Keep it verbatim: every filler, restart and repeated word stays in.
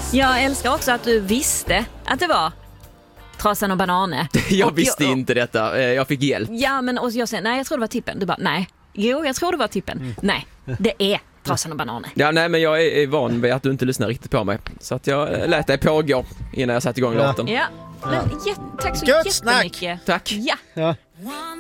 Jag älskar också att du visste att det var Trasan och Bananer. Jag och visste jag, inte detta, jag fick hjälp. Ja, men och jag säger, nej jag tror det var Tippen. Du bara, nej. Jo, jag tror det var Tippen. Mm. Nej, det är Trasan och Bananer. Ja, nej, men jag är van vid att du inte lyssnar riktigt på mig. Så att jag lät dig pågå innan jag satte igång ja. låten. Ja, men ja, tack så Gött snack. jättemycket. Tack. Ja. Ja.